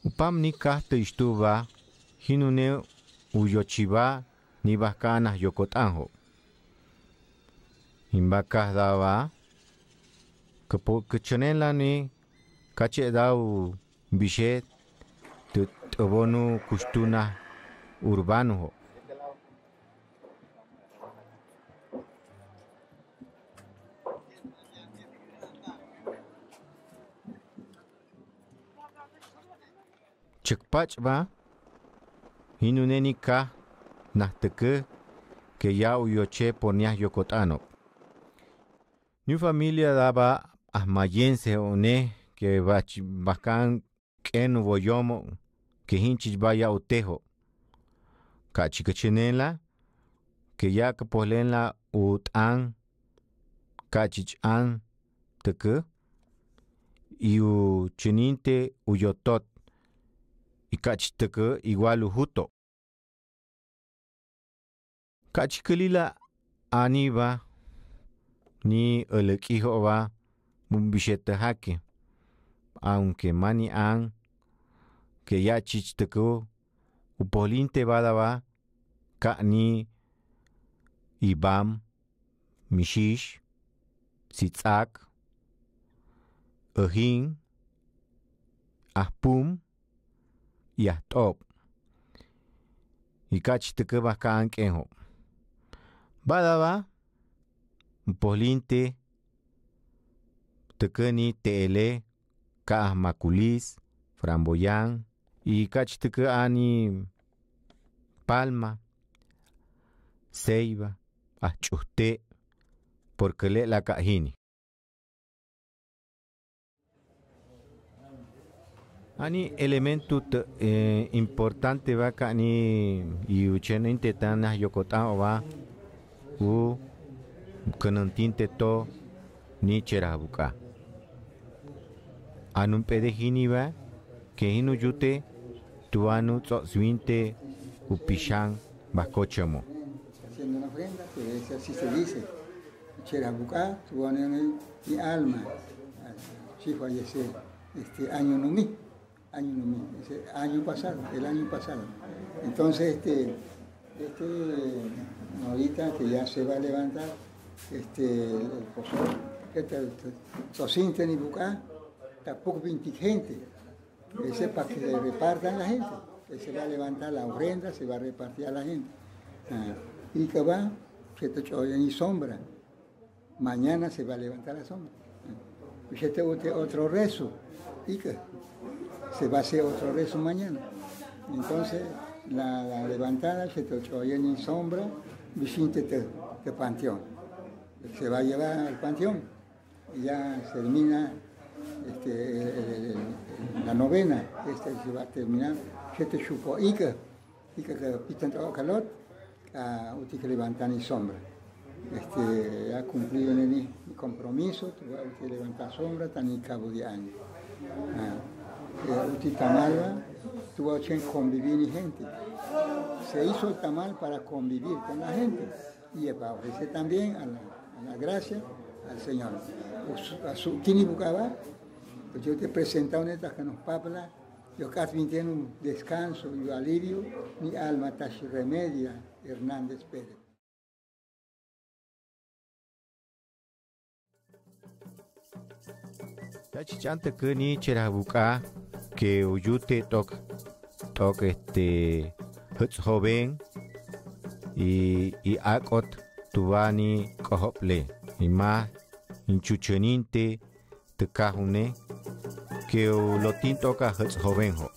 Upam ni kahte ishtuba, hinune uyochiba ni bakana yokotanjo. Imbakah daba, kechenela ni kache dau bishet, tobonu kustuna urbano. Chekpach ba, hinuneni ka nahteke que ya uyoche ponia yokotano. New familia daba ahmayense one que bakan ken boyomo que hinchich vaya utejo. Kachikachenela que ya que polenla utan kachich an teke y u cheninte uyotot y kachiteke igual ujuto. Kachikelila aniba ni elekijo va un billete hake aunque mani an que ya chichteko upoliente badaba ka ni ibam mishish sitzak ahin ahpum y ahtop y kachichteke baka ankenjo badaba upoliente tekeni tele ka makulis framboyan y kachichteke ani palma ceiba achuste porque le la kahini ani elemento importante va kani y ucheninte tana yokota va u kanantinte to ni cherabuka anun pedejini va que hinu yute tuanu tzoswinte upishan bakochamo. Haciendo una ofrenda, que así se dice. Cherabuka, tuanu mi alma. Sí fallece año no mi, año pasado, el año pasado. Entonces ahorita que ya se va a levantar el pozor, que Sosinte ni Bucá, tampoco 20 gente. Ese es para que le repartan la gente. Que se va a levantar la ofrenda, se va a repartir a la gente. Y que va, se te oye ni sombra. Mañana se va a levantar la sombra. Y se te oye otro rezo. Y que se va a hacer otro rezo mañana. Entonces, la levantada se te oye ni sombra, visite de panteón. Se va a llevar al panteón. Y ya se termina la novena, se va a terminar. Se te chupó y que pitan todo calor, usted que levantan y sombra. Ha cumplido mi compromiso, usted levantar sombra, tan y cabo de año. Usted tamalba, tuvo que convivir y gente. Se hizo el tamal para convivir con la gente y para ofrecer también a la gracia al Señor. A su tini bucaba, pues yo te presento una que nos papla. Yo casi tiene un descanso y alivio, mi alma tashi remedia, Hernández Pérez. Tachichante que ni cherabuka que uyute tok joven y akot tubani kohople y más inchucheninte te cajune que lo tinto ka jovenjo.